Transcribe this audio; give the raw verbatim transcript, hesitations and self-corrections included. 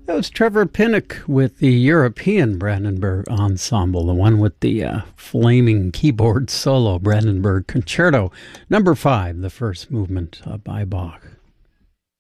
That was Trevor Pinnock with the European Brandenburg Ensemble, the one with the uh, flaming keyboard solo, Brandenburg Concerto, number five, the first movement uh, by Bach.